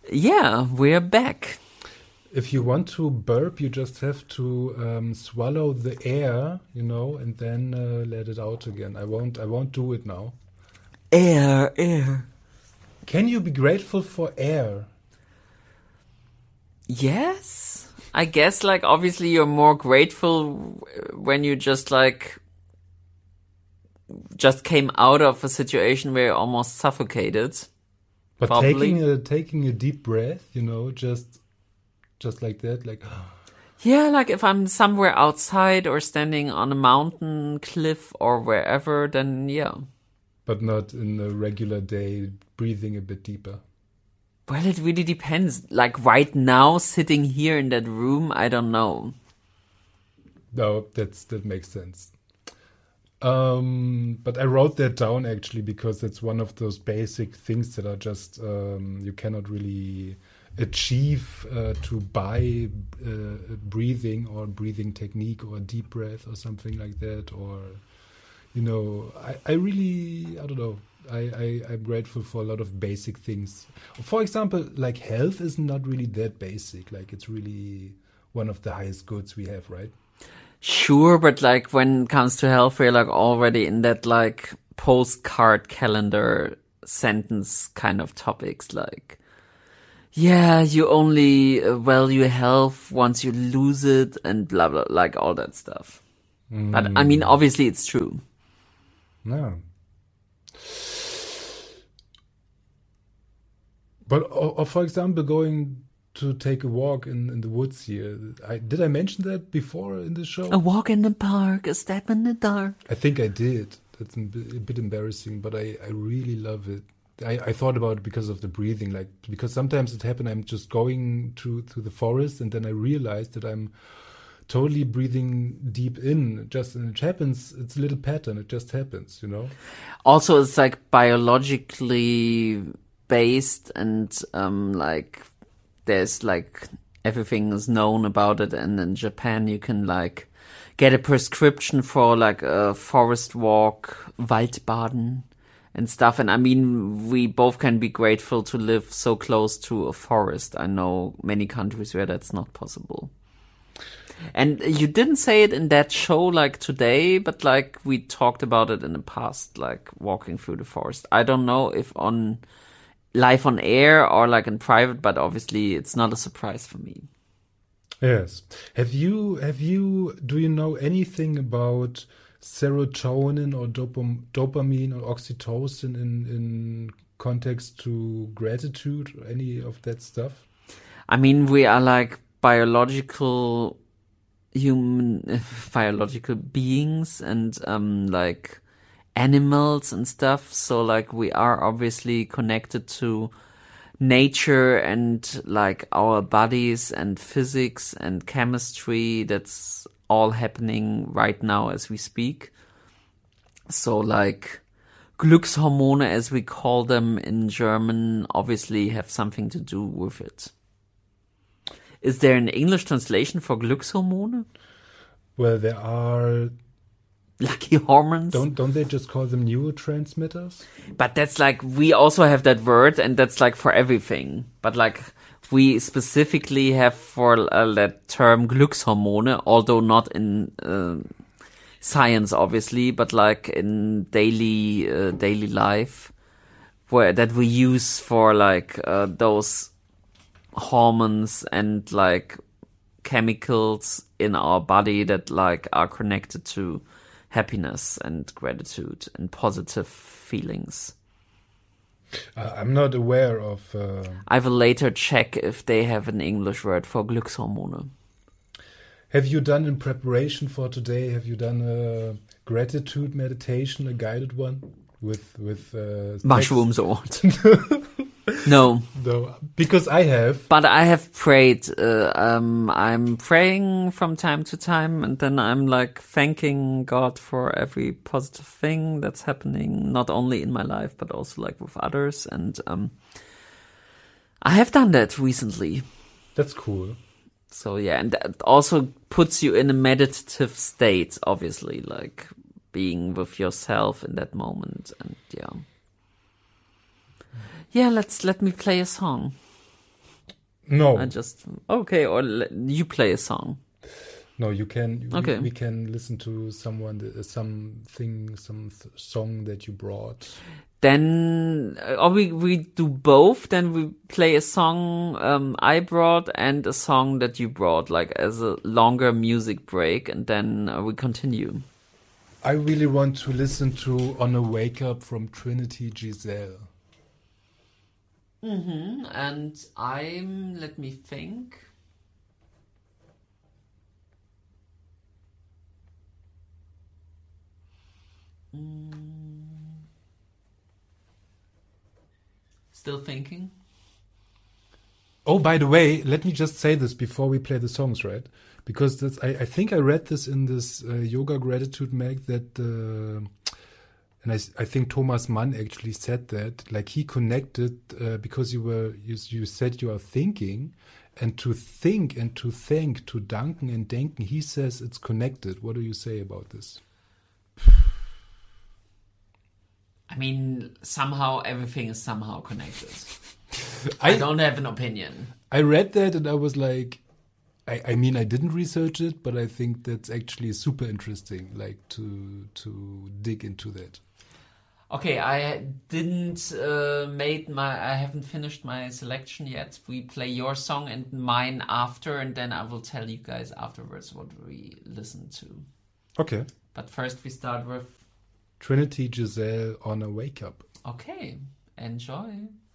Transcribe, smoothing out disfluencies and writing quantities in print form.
Yeah, we're back. If you want to burp, you just have to swallow the air, and then let it out again. I won't do it now. Air. Can you be grateful for air? Yes. I guess, obviously you're more grateful when you just came out of a situation where you almost suffocated. But probably. taking a deep breath, just like that, Yeah, if I'm somewhere outside or standing on a mountain, cliff, or wherever, then yeah. But not in a regular day, breathing a bit deeper. Well, it really depends. Right now, sitting here in that room, I don't know. No, that makes sense. But I wrote that down actually because it's one of those basic things that are just you cannot really achieve to buy breathing or breathing technique or deep breath or something like that. Or I really, I don't know. I'm grateful for a lot of basic things. For example, health is not really that basic. It's really one of the highest goods we have, right? Sure, but when it comes to health, we're already in that postcard calendar sentence kind of topics. Yeah, you only value health once you lose it and blah blah, all that stuff. But I mean, obviously, it's true. No. But or for example, going to take a walk in the woods here. Did I mention that before in the show? A walk in the park, a step in the dark. I think I did. That's a bit embarrassing, but I really love it. I thought about it because of the breathing, because sometimes it happens I'm just going to the forest and then I realize that I'm totally breathing deep in. And it happens, it's a little pattern, it just happens, Also, it's biologically based and there's everything is known about it, and in Japan you can get a prescription for a forest walk, Waldbaden and stuff. And I mean, we both can be grateful to live so close to a forest. I know many countries where that's not possible. And you didn't say it in that show today, but we talked about it in the past, walking through the forest. I don't know if on live on air or in private, but obviously it's not a surprise for me. Yes. Do you know anything about serotonin or dopamine or oxytocin in context to gratitude or any of that stuff? I mean, we are biological beings and animals and stuff, so we are obviously connected to nature and our bodies and physics and chemistry. That's all happening right now as we speak. So Glückshormone, as we call them in German, obviously have something to do with it. Is there an English translation for Glückshormone? Well, there are lucky hormones. Don't they just call them neurotransmitters? But that's we also have that word, and that's for everything. But we specifically have for that term Glückshormone, although not in science, obviously, but in daily life, that we use for those hormones and chemicals in our body that are connected to happiness and gratitude and positive feelings. I'm not aware of... I will later check if they have an English word for Glückshormone. Have you done in preparation for today, have you done a gratitude meditation, a guided one? With mushrooms or what? No, because I have. But I have prayed. I'm praying from time to time, and then I'm thanking God for every positive thing that's happening, not only in my life but also with others. And I have done that recently. That's cool. So yeah, and that also puts you in a meditative state, obviously, being with yourself in that moment. And yeah, let me play a song. No. I just okay. Or you play a song. No, you can. Okay. We can listen to some song that you brought. Then, or we do both. Then we play a song I brought and a song that you brought, like as a longer music break, and then we continue. I really want to listen to "On a Wake Up" from Trinity Giselle. And let me think. Still thinking. Oh, by the way, let me just say this before we play the songs, right? Because I think I read this in this Yoga Gratitude mag that, and I think Thomas Mann actually said that, like he connected because you said you are thinking, and to think and to thank, to danken and denken, he says it's connected. What do you say about this? I mean, somehow everything is somehow connected. I don't have an opinion. I read that and I was like, I mean, I didn't research it, but I think that's actually super interesting, like to dig into that. Okay, I haven't finished my selection yet. We play your song and mine after, and then I will tell you guys afterwards what we listen to. Okay. But first we start with Trinity Giselle, "On a Wake Up." Okay, enjoy.